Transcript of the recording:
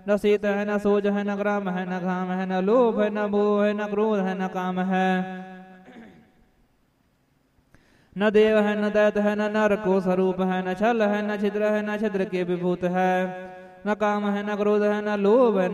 न शीत है न सोज है न ग्राम है न घाम है न लोभ है न मोह है न क्रोध है न काम है। न देव है न दैत है न नर को स्वरूप है न छल है न छिद्र है न छिद्र के विभूत है। न काम है न क्रोध है न लोभ है